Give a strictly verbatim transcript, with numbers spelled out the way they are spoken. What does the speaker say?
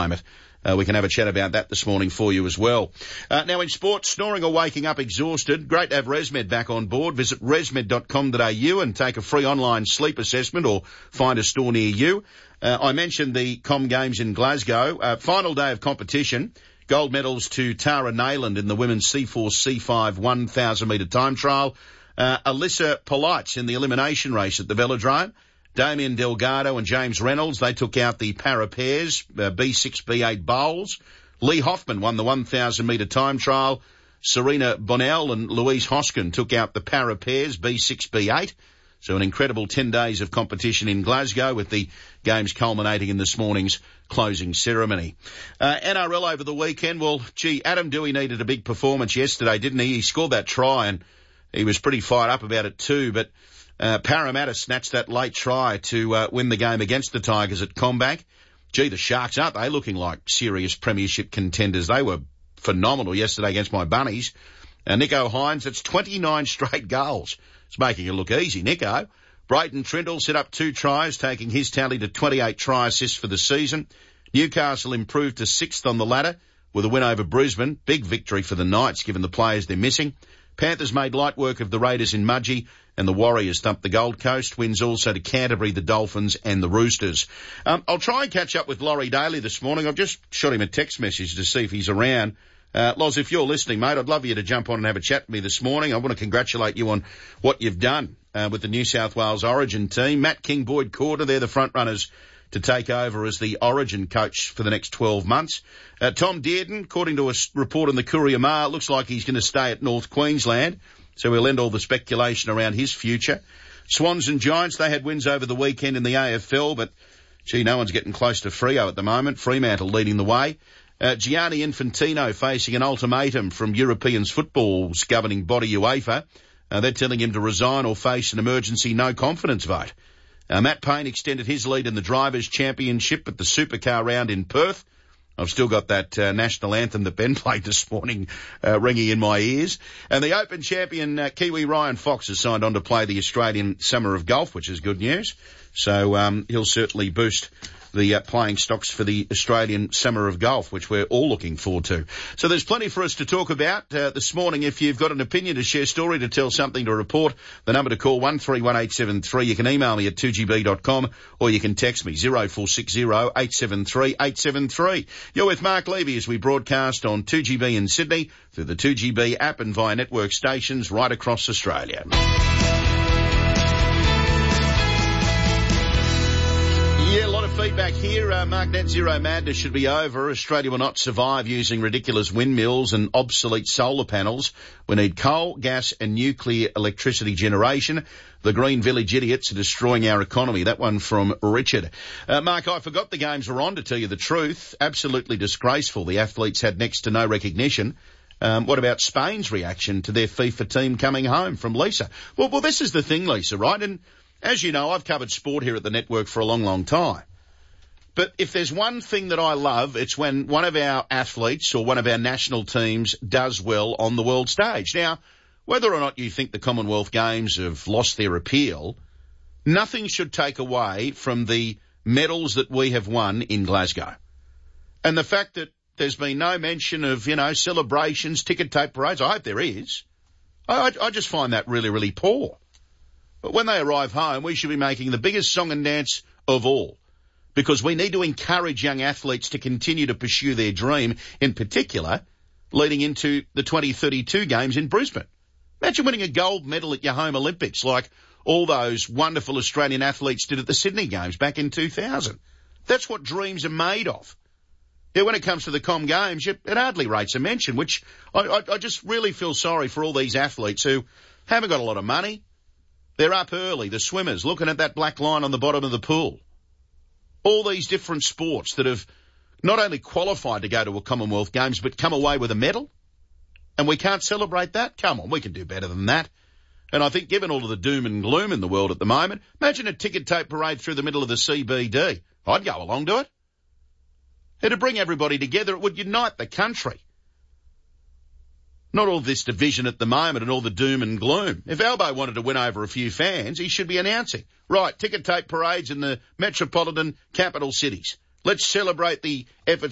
name it. Uh, we can have a chat about that this morning for you as well. Uh, now in sport, snoring or waking up exhausted, great to have ResMed back on board. Visit resmed dot com dot a u and take a free online sleep assessment or find a store near you. Uh, I mentioned the Com Games in Glasgow. Uh, final day of competition. Gold medals to Tara Nayland in the women's C four C five one thousand metre time trial. Uh, Alyssa Polites in the elimination race at the Velodrome. Damien Delgado and James Reynolds, they took out the para pairs, uh, B six B eight bowls. Lee Hoffman won the one thousand metre time trial. Serena Bonnell and Louise Hoskin took out the para pairs, B six B eight. So an incredible ten days of competition in Glasgow with the games culminating in this morning's closing ceremony. Uh, N R L over the weekend, well, gee, Adam Dewey needed a big performance yesterday, didn't he? He scored that try and he was pretty fired up about it too, but Uh, Parramatta snatched that late try to uh, win the game against the Tigers at Combank. Gee, the Sharks, aren't they looking like serious premiership contenders? They were phenomenal yesterday against my Bunnies. Uh, Nico Hines, it's twenty-nine straight goals. It's making it look easy, Nico. Brayden Trindle set up two tries, taking his tally to twenty-eight try assists for the season. Newcastle improved to sixth on the ladder with a win over Brisbane. Big victory for the Knights, given the players they're missing. Panthers made light work of the Raiders in Mudgee, and the Warriors thumped the Gold Coast. Wins also to Canterbury, the Dolphins and the Roosters. Um, I'll try and catch up with Laurie Daly this morning. I've just shot him a text message to see if he's around. Uh, Loz, if you're listening, mate, I'd love you to jump on and have a chat with me this morning. I want to congratulate you on what you've done uh, with the New South Wales Origin team. Matt King, Boyd Corder, they're the front runners to take over as the Origin coach for the next twelve months. Uh, Tom Dearden, according to a report in the Courier Mail, looks like he's going to stay at North Queensland, so we'll end all the speculation around his future. Swans and Giants, they had wins over the weekend in the A F L, but, gee, no one's getting close to Freo at the moment. Fremantle leading the way. Uh, Gianni Infantino facing an ultimatum from European football's governing body UEFA. Uh, they're telling him to resign or face an emergency no-confidence vote. Uh, Matt Payne extended his lead in the Drivers' Championship at the Supercar round in Perth. I've still got that uh, national anthem that Ben played this morning uh, ringing in my ears. And the Open champion, uh, Kiwi Ryan Fox, has signed on to play the Australian Summer of Golf, which is good news. So um, he'll certainly boost the uh, playing stocks for the Australian Summer of Golf, which we're all looking forward to. So there's plenty for us to talk about uh, this morning. If you've got an opinion to share, story to tell, something to report, the number to call one three one eight seven three. You can email me at two g b dot com or you can text me zero four six zero eight seven three eight seven three. You're with Mark Levy as we broadcast on two G B in Sydney through the two G B app and via network stations right across Australia. Yeah, a lot of feedback here. Uh, Mark, net zero madness should be over. Australia will not survive using ridiculous windmills and obsolete solar panels. We need coal, gas and nuclear electricity generation. The Green Village idiots are destroying our economy. That one from Richard. Uh, Mark, I forgot the games were on, to tell you the truth. Absolutely disgraceful. The athletes had next to no recognition. Um, what about Spain's reaction to their FIFA team coming home? From Lisa. Well, well, this is the thing, Lisa, right? And as you know, I've covered sport here at the network for a long, long time. But if there's one thing that I love, it's when one of our athletes or one of our national teams does well on the world stage. Now, whether or not you think the Commonwealth Games have lost their appeal, nothing should take away from the medals that we have won in Glasgow. And the fact that there's been no mention of, you know, celebrations, ticket tape parades, I hope there is. I, I, I just find that really, really poor. But when they arrive home, we should be making the biggest song and dance of all, because we need to encourage young athletes to continue to pursue their dream, in particular, leading into the twenty thirty-two games in Brisbane. Imagine winning a gold medal at your home Olympics like all those wonderful Australian athletes did at the Sydney Games back in two thousand. That's what dreams are made of. Yeah, when it comes to the Com Games, it hardly rates a mention, which I, I, I just really feel sorry for all these athletes who haven't got a lot of money. They're up early, the swimmers, looking at that black line on the bottom of the pool. All these different sports that have not only qualified to go to a Commonwealth Games, but come away with a medal. And we can't celebrate that? Come on, we can do better than that. And I think given all of the doom and gloom in the world at the moment, imagine a ticket tape parade through the middle of the C B D. I'd go along to it. It'd bring everybody together. It would unite the country. Not all this division at the moment and all the doom and gloom. If Albo wanted to win over a few fans, he should be announcing, right, ticket tape parades in the metropolitan capital cities. Let's celebrate the efforts